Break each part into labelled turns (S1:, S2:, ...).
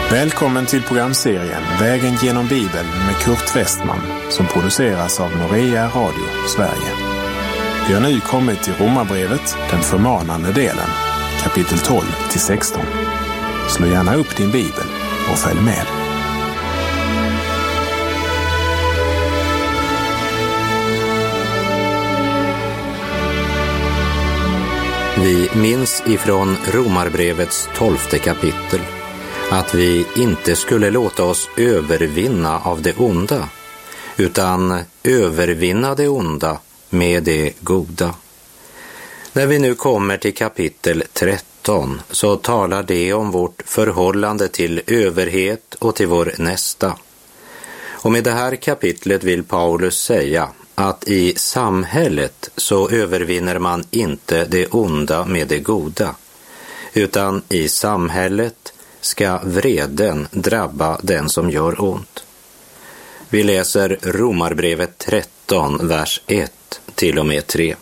S1: Välkommen till programserien Vägen genom Bibeln med Kurt Westman som produceras av Norea Radio Sverige. Vi har nu kommit till Romarbrevet, den förmanande delen, kapitel 12-16. Slå gärna upp din bibel och följ med.
S2: Vi minns ifrån Romarbrevets 12:e kapitel att vi inte skulle låta oss övervinna av det onda, utan övervinna det onda med det goda. När vi nu kommer till kapitel 13 så talar det om vårt förhållande till överhet och till vår nästa. Och med det här kapitlet vill Paulus säga att i samhället så övervinner man inte det onda med det goda, utan i samhället ska vreden drabba den som gör ont. Vi läser Romarbrevet 13, vers 1 till och med 3.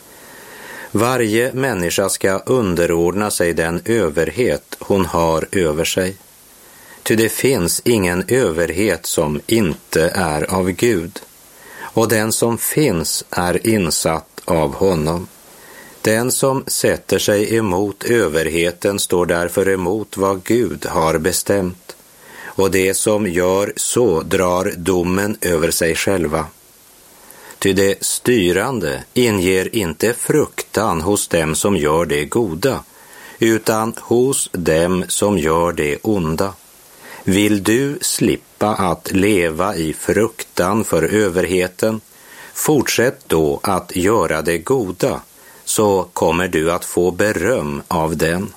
S2: Varje människa ska underordna sig den överhet hon har över sig. Ty det finns ingen överhet som inte är av Gud, och den som finns är insatt av honom. Den som sätter sig emot överheten står därför emot vad Gud har bestämt, och det som gör så drar domen över sig själva. Ty det styrande inger inte fruktan hos dem som gör det goda, utan hos dem som gör det onda. Vill du slippa att leva i fruktan för överheten, fortsätt då att göra det goda, så kommer du att få beröm av den.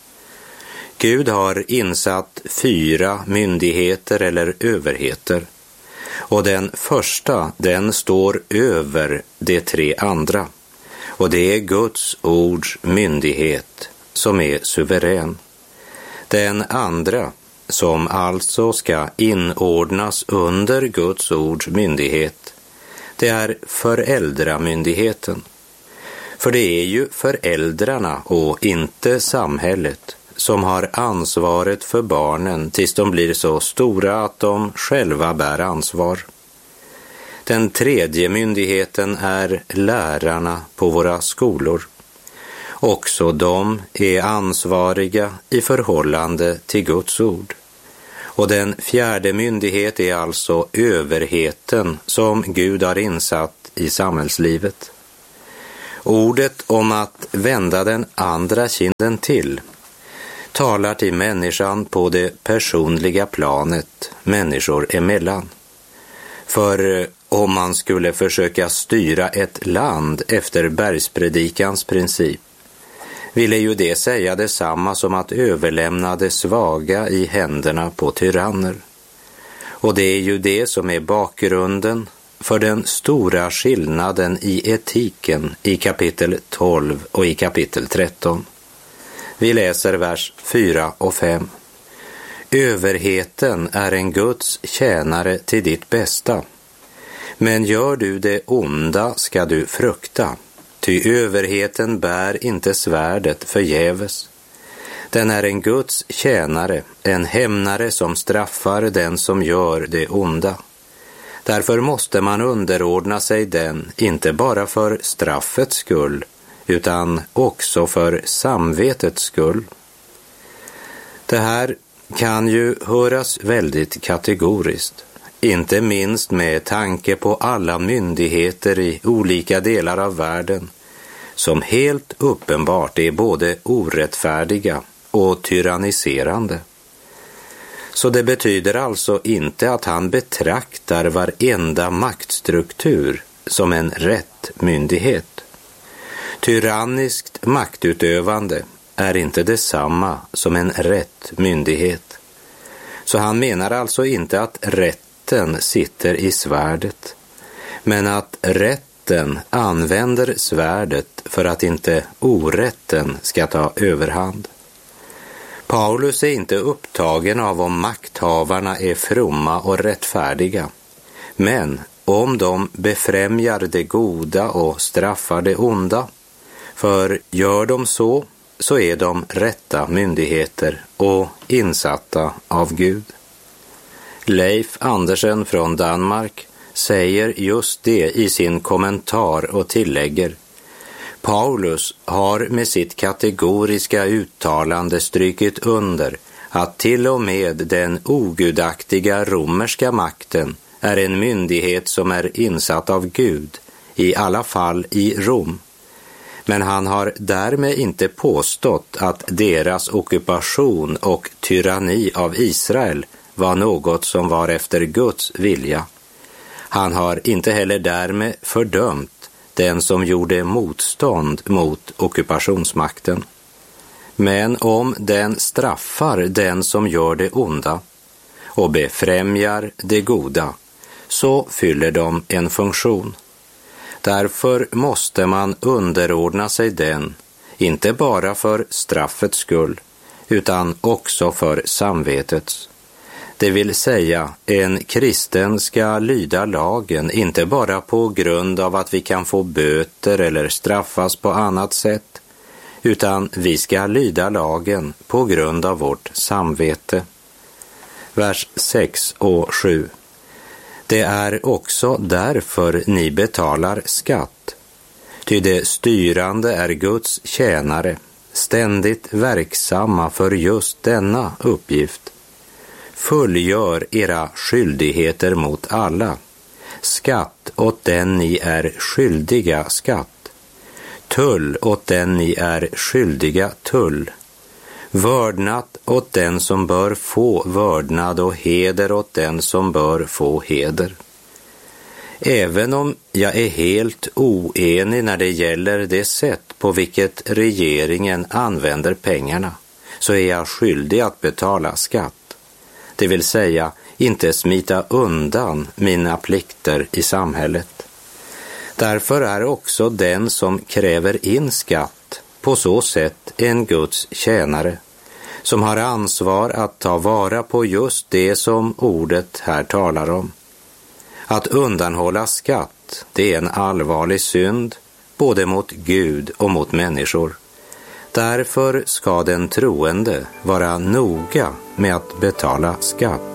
S2: Gud har insatt 4 myndigheter eller överheter, och den första, den står över de 3 andra, och det är Guds ords myndighet som är suverän. Den andra, som alltså ska inordnas under Guds ords myndighet, det är föräldramyndigheten. För det är ju föräldrarna och inte samhället som har ansvaret för barnen tills de blir så stora att de själva bär ansvar. Den tredje myndigheten är lärarna på våra skolor. Också de är ansvariga i förhållande till Guds ord. Och den fjärde myndighet är alltså överheten som Gud har insatt i samhällslivet. Ordet om att vända den andra kinden till talar till människan på det personliga planet människor emellan. För om man skulle försöka styra ett land efter bergspredikans princip, ville ju det säga detsamma som att överlämna det svaga i händerna på tyranner. Och det är ju det som är bakgrunden för den stora skillnaden i etiken i kapitel 12 och i kapitel 13. Vi läser vers 4 och 5. Överheten är en Guds tjänare till ditt bästa. Men gör du det onda ska du frukta, ty överheten bär inte svärdet förgäves. Den är en Guds tjänare, en hämnare som straffar den som gör det onda. Därför måste man underordna sig den, inte bara för straffets skull, utan också för samvetets skull. Det här kan ju höras väldigt kategoriskt, inte minst med tanke på alla myndigheter i olika delar av världen, som helt uppenbart är både orättfärdiga och tyranniserande. Så det betyder alltså inte att han betraktar varenda maktstruktur som en rätt myndighet. Tyranniskt maktutövande är inte detsamma som en rätt myndighet. Så han menar alltså inte att rätten sitter i svärdet, men att rätten använder svärdet för att inte orätten ska ta överhand. Paulus är inte upptagen av om makthavarna är fromma och rättfärdiga, men om de befrämjar det goda och straffar det onda. För gör de så, så är de rätta myndigheter och insatta av Gud. Leif Andersen från Danmark säger just det i sin kommentar och tillägger: Paulus har med sitt kategoriska uttalande strykit under att till och med den ogudaktiga romerska makten är en myndighet som är insatt av Gud, i alla fall i Rom. Men han har därmed inte påstått att deras ockupation och tyranni av Israel var något som var efter Guds vilja. Han har inte heller därmed fördömt den som gjorde motstånd mot ockupationsmakten. Men om den straffar den som gör det onda och befrämjar det goda, så fyller de en funktion. Därför måste man underordna sig den, inte bara för straffets skull, utan också för samvetets. Det vill säga, en kristen ska lyda lagen, inte bara på grund av att vi kan få böter eller straffas på annat sätt, utan vi ska lyda lagen på grund av vårt samvete. Vers 6 och 7. Det är också därför ni betalar skatt, ty det styrande är Guds tjänare, ständigt verksamma för just denna uppgift. Fullgör era skyldigheter mot alla, skatt åt den ni är skyldiga skatt, tull åt den ni är skyldiga tull, vördnad åt den som bör få vördnad och heder åt den som bör få heder. Även om jag är helt oenig när det gäller det sätt på vilket regeringen använder pengarna, så är jag skyldig att betala skatt. Det vill säga, inte smita undan mina plikter i samhället. Därför är också den som kräver in skatt på så sätt en Guds tjänare, som har ansvar att ta vara på just det som ordet här talar om. Att undanhålla skatt, det är en allvarlig synd, både mot Gud och mot människor. Därför ska den troende vara noga med att betala skatt.